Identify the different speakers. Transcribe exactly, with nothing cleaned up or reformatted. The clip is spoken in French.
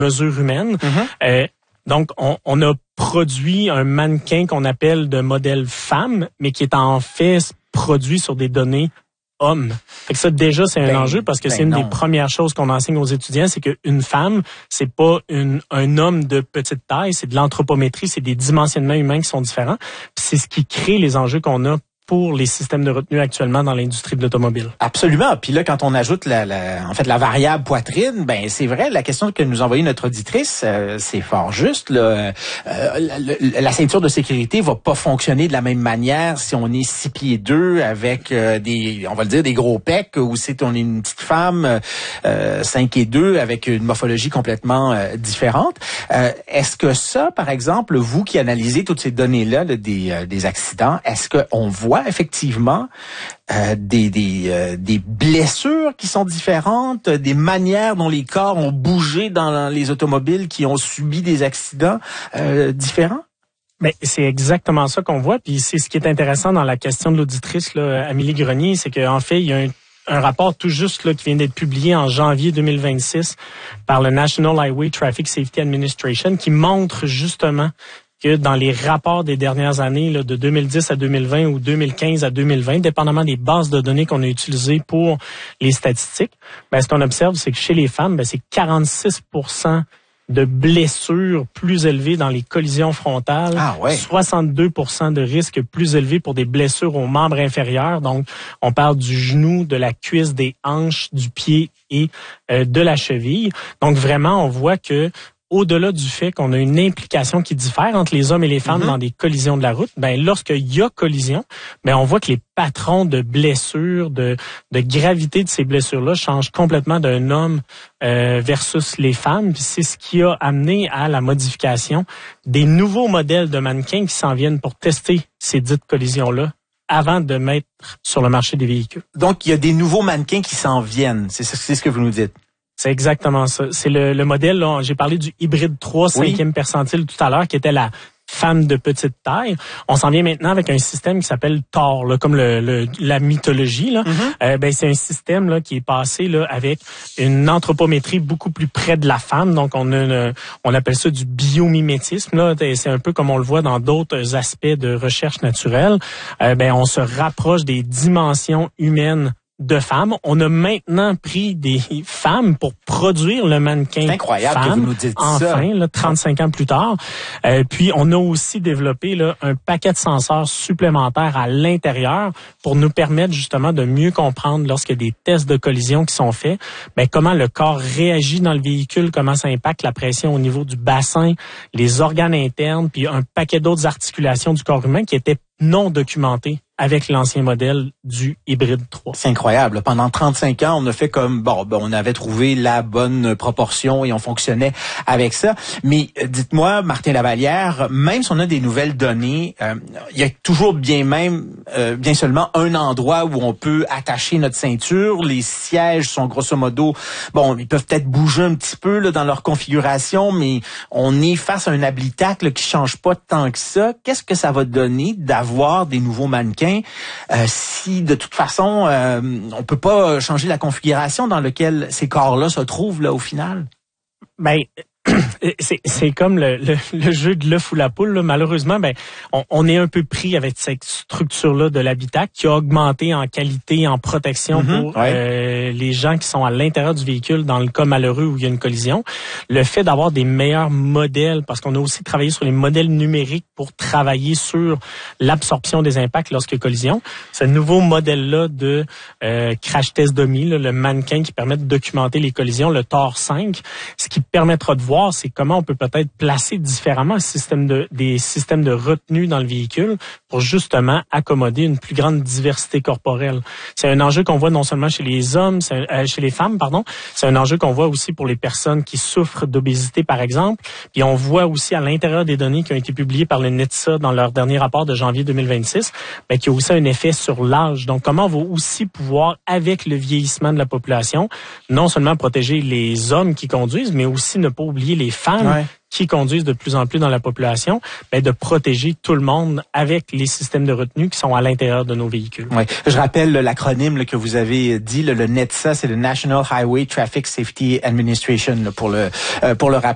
Speaker 1: mesure humaine.
Speaker 2: Mm-hmm.
Speaker 1: Euh, donc, on, on a produit un mannequin qu'on appelle de modèle femme, mais qui est en fait produit sur des données hommes. Fait que ça, déjà, c'est un
Speaker 2: ben,
Speaker 1: enjeu parce que
Speaker 2: ben
Speaker 1: c'est une
Speaker 2: non.
Speaker 1: des premières choses qu'on enseigne aux étudiants, c'est qu'une femme, c'est pas une, un homme de petite taille, c'est de l'anthropométrie, c'est des dimensionnements humains qui sont différents. Puis c'est ce qui crée les enjeux qu'on a pour les systèmes de retenue actuellement dans l'industrie de l'automobile.
Speaker 2: Absolument. Puis là, quand on ajoute la, la, en fait, la variable poitrine, ben c'est vrai. La question que nous a envoyée notre auditrice, euh, c'est fort juste. Là. Euh, la, la ceinture de sécurité va pas fonctionner de la même manière si on est six pieds deux avec euh, des, on va le dire, des gros pecs, ou si on est une petite femme euh, cinq et deux avec une morphologie complètement euh, différente. Euh, est-ce que ça, par exemple, vous qui analysez toutes ces données-là là, des, euh, des accidents, est-ce qu'on voit effectivement euh, des des euh, des blessures qui sont différentes, des manières dont les corps ont bougé dans les automobiles qui ont subi des accidents euh, différents?
Speaker 1: Ben, c'est exactement ça qu'on voit. Puis c'est ce qui est intéressant dans la question de l'auditrice, là, Amélie Grenier, c'est qu'en fait, il y a un un rapport tout juste là qui vient d'être publié en janvier deux mille vingt-six par le National Highway Traffic Safety Administration qui montre justement que dans les rapports des dernières années, là, de deux mille dix à deux mille vingt ou deux mille quinze à deux mille vingt, dépendamment des bases de données qu'on a utilisées pour les statistiques, ben, ce qu'on observe, c'est que chez les femmes, ben, c'est quarante-six pour cent de blessures plus élevées dans les collisions frontales,
Speaker 2: ah ouais.
Speaker 1: soixante-deux pour cent de risques plus élevés pour des blessures aux membres inférieurs. Donc, on parle du genou, de la cuisse, des hanches, du pied et euh, de la cheville. Donc, vraiment, on voit que au-delà du fait qu'on a une implication qui diffère entre les hommes et les femmes mm-hmm. dans des collisions de la route, ben lorsqu'il y a collision, ben on voit que les patrons de blessures, de, de gravité de ces blessures-là changent complètement d'un homme euh, versus les femmes. Puis c'est ce qui a amené à la modification des nouveaux modèles de mannequins qui s'en viennent pour tester ces dites collisions-là avant de mettre sur le marché des véhicules.
Speaker 2: Donc, il y a des nouveaux mannequins qui s'en viennent. C'est, c'est ce que vous nous dites.
Speaker 1: C'est exactement ça. C'est le, le modèle, là, j'ai parlé du hybride trois, cinquième oui. percentile tout à l'heure, qui était la femme de petite taille. On s'en vient maintenant avec un système qui s'appelle Thor, là, comme le, le, la mythologie. Là. Mm-hmm. Euh, ben, c'est un système là, qui est passé là, avec une anthropométrie beaucoup plus près de la femme. Donc, on a une, on appelle ça du biomimétisme. Là. C'est un peu comme on le voit dans d'autres aspects de recherche naturelle. Euh, ben, on se rapproche des dimensions humaines de femmes. On a maintenant pris des femmes pour produire le mannequin.
Speaker 2: C'est incroyable
Speaker 1: femme,
Speaker 2: que vous nous dites
Speaker 1: enfin, ça. Enfin, là, trente-cinq ans plus tard. Euh, puis, on a aussi développé là, un paquet de senseurs supplémentaires à l'intérieur pour nous permettre justement de mieux comprendre lorsqu'il y a des tests de collision qui sont faits, ben, comment le corps réagit dans le véhicule, comment ça impacte la pression au niveau du bassin, les organes internes, puis un paquet d'autres articulations du corps humain qui étaient non documentées avec l'ancien modèle du hybride trois.
Speaker 2: C'est incroyable. Pendant trente-cinq ans, on a fait comme, bon, ben, on avait trouvé la bonne proportion et on fonctionnait avec ça. Mais euh, dites-moi, Martin Lavallière, même si on a des nouvelles données, euh, il y a toujours bien même, euh, bien seulement un endroit où on peut attacher notre ceinture. Les sièges sont grosso modo, bon, ils peuvent peut-être bouger un petit peu là, dans leur configuration, mais on est face à un habitacle qui change pas tant que ça. Qu'est-ce que ça va donner d'avoir des nouveaux mannequins Euh, si de toute façon euh, on peut pas changer la configuration dans laquelle ces corps-là se trouvent là au final?
Speaker 1: Ben c'est, c'est comme le, le, le jeu de l'œuf ou la poule. Là. Malheureusement, ben on, on est un peu pris avec cette structure-là de l'habitacle qui a augmenté en qualité, en protection mm-hmm, pour ouais. euh, les gens qui sont à l'intérieur du véhicule dans le cas malheureux où il y a une collision. Le fait d'avoir des meilleurs modèles, parce qu'on a aussi travaillé sur les modèles numériques pour travailler sur l'absorption des impacts lorsqu'il y a collision. Ce nouveau modèle-là de euh, crash test dummy, là, le mannequin qui permet de documenter les collisions, le Thor cinq, ce qui permettra de voir, c'est comment on peut peut-être placer différemment un système de, des systèmes de retenue dans le véhicule pour justement accommoder une plus grande diversité corporelle. C'est un enjeu qu'on voit non seulement chez les hommes, c'est un, euh, chez les femmes, pardon, c'est un enjeu qu'on voit aussi pour les personnes qui souffrent d'obésité, par exemple. Puis on voit aussi à l'intérieur des données qui ont été publiées par le N H T S A dans leur dernier rapport de janvier deux mille vingt-six, ben, qu'il y a aussi un effet sur l'âge. Donc, comment on va aussi pouvoir, avec le vieillissement de la population, non seulement protéger les hommes qui conduisent, mais aussi ne pas oublier les femmes ouais. qui conduisent de plus en plus dans la population, ben de protéger tout le monde avec les systèmes de retenue qui sont à l'intérieur de nos véhicules.
Speaker 2: Oui, je rappelle l'acronyme là, que vous avez dit, le, le N H T S A, c'est le National Highway Traffic Safety Administration là, pour le euh, pour le rappel.